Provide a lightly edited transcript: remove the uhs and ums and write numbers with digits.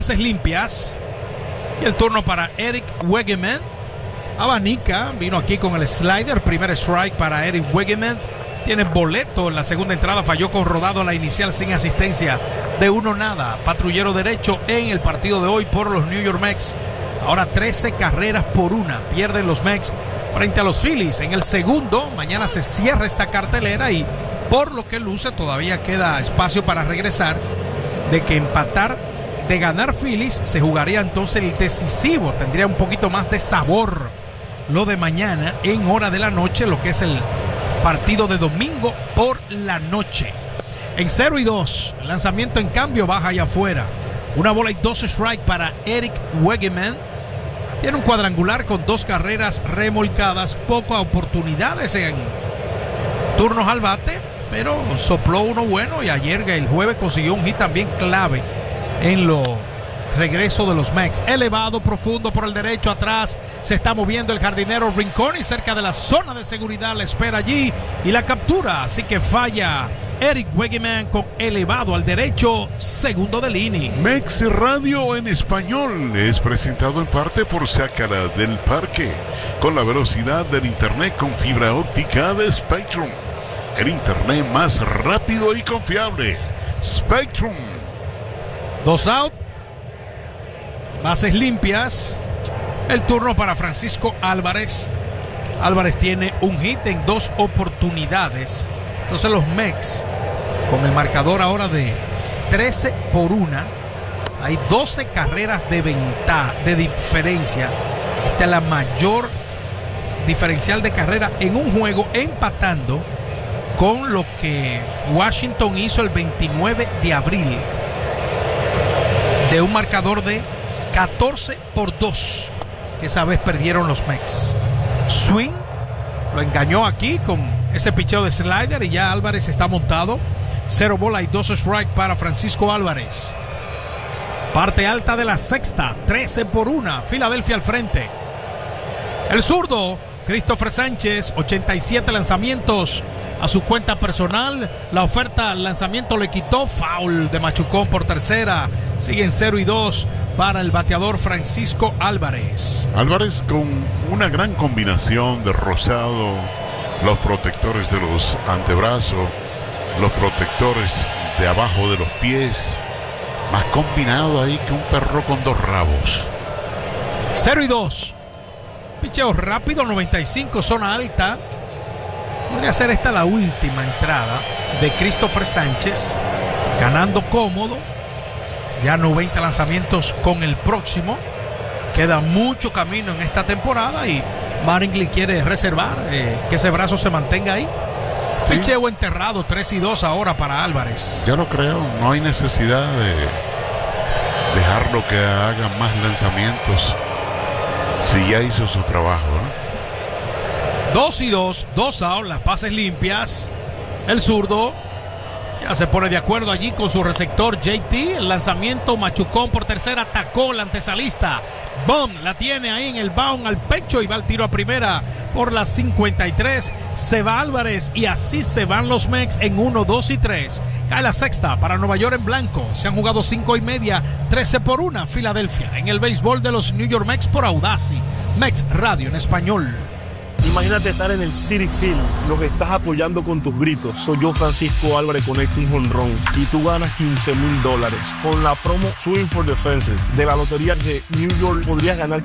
bases limpias. Y el turno para Eric Wegeman. Abanica, vino aquí con el slider. Primer strike para Eric Wegeman. Tiene boleto en la segunda entrada. Falló con rodado a la inicial sin asistencia de 1-0. Patrullero derecho en el partido de hoy por los New York Mets. Ahora 13 carreras por 1. Pierden los Mets frente a los Phillies. En el segundo, mañana se cierra esta cartelera y por lo que luce todavía queda espacio para regresar. De que empatar, de ganar Phillies, se jugaría entonces el decisivo. Tendría un poquito más de sabor lo de mañana en hora de la noche, lo que es el partido de domingo por la noche. En 0-2, el lanzamiento en cambio baja allá afuera. 1 bola y 2 strike para Eric Wegeman. Tiene un cuadrangular con 2 carreras remolcadas, pocas oportunidades en turnos al bate, pero sopló uno bueno y ayer, el jueves, consiguió un hit también clave en lo regreso de los Mets. Elevado, profundo por el derecho, atrás se está moviendo el jardinero Rincón y cerca de la zona de seguridad la espera allí y la captura, así que falla Eric Wegeman con elevado al derecho, segundo del inning. Mets Radio en español es presentado en parte por Sácala del Parque, con la velocidad del internet con fibra óptica de Spectrum, el internet más rápido y confiable. Spectrum. 2 out, bases limpias. El turno para Francisco Álvarez. Álvarez tiene un hit en 2 oportunidades. Entonces los Mets, con el marcador ahora de 13-1, hay 12 carreras de ventaja, de diferencia. Esta es la mayor diferencial de carrera en un juego, empatando con lo que Washington hizo el 29 de abril, de un marcador de 14-2, que esa vez perdieron los Mets. Swing lo engañó aquí con ese picheo de slider y ya Álvarez está montado. 0 bola y 2 strike para Francisco Álvarez. Parte alta de la sexta, 13-1, Filadelfia al frente. El zurdo Christopher Sánchez, 87 lanzamientos a su cuenta personal. La oferta al lanzamiento le quitó, foul de Machucón por tercera. Siguen 0-2 para el bateador Francisco Álvarez. Álvarez con una gran combinación de rosado, los protectores de los antebrazos, los protectores de abajo de los pies, más combinado ahí que un perro con 2 rabos. 0-2. Picheo rápido, 95, zona alta. Podría ser esta la última entrada de Christopher Sánchez, ganando cómodo. Ya 90 lanzamientos con el próximo. Queda mucho camino en esta temporada y Mattingly quiere reservar que ese brazo se mantenga ahí. Sí. Picheo enterrado, 3-2 ahora para Álvarez. Yo lo creo, no hay necesidad de dejarlo que haga más lanzamientos si ya hizo su trabajo, ¿no? 2-2, 2 out, las bases limpias. El zurdo ya se pone de acuerdo allí con su receptor JT. El lanzamiento, Machucón por tercera, atacó la antesalista. Bond la tiene ahí en el bound al pecho y va al tiro a primera por la 53. Se va Álvarez y así se van los Mets en 1, 2 y 3. Cae la sexta para Nueva York en blanco. Se han jugado 5 y media, 13-1 Filadelfia. En el béisbol de los New York Mets por Audacy. Mets Radio en español. Imagínate estar en el Citi Field, lo que estás apoyando con tus gritos. Soy yo, Francisco Álvarez, conecto un jonrón y tú ganas $15,000. Con la promo Swing for the Fences de la lotería de New York podrías ganar